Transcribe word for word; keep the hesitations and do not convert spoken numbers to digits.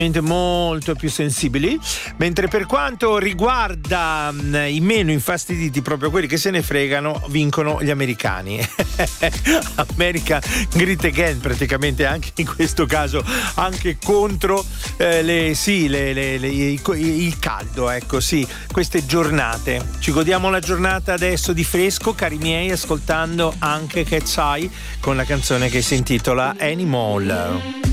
molto più sensibili, mentre per quanto riguarda mh, i meno infastiditi, proprio quelli che se ne fregano, vincono gli americani. America Great Again, praticamente anche in questo caso, anche contro eh, le, sì, le, le, le, il, il caldo, ecco sì, queste giornate. Ci godiamo la giornata adesso di fresco, cari miei, ascoltando anche Cat's Eye con la canzone che si intitola Animal.